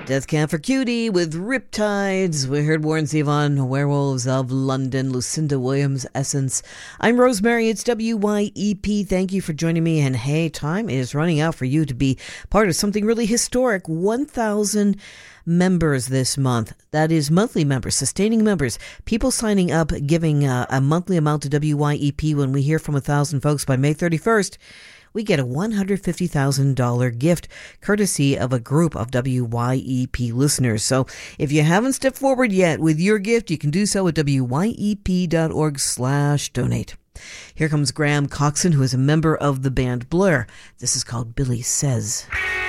Death Camp for Cutie with Riptides. We heard Warren Zevon, Werewolves of London, Lucinda Williams, Essence. I'm Rosemary. It's WYEP. Thank you for joining me. And hey, time is running out for you to be part of something really historic. 1,000 members this month. That is monthly members, sustaining members, people signing up, giving a monthly amount to WYEP. When we hear from 1,000 folks by May 31st, we get a $150,000 gift courtesy of a group of WYEP listeners. So if you haven't stepped forward yet with your gift, you can do so at wyep.org/donate. Here comes Graham Coxon, who is a member of the band Blur. This is called Billy Says.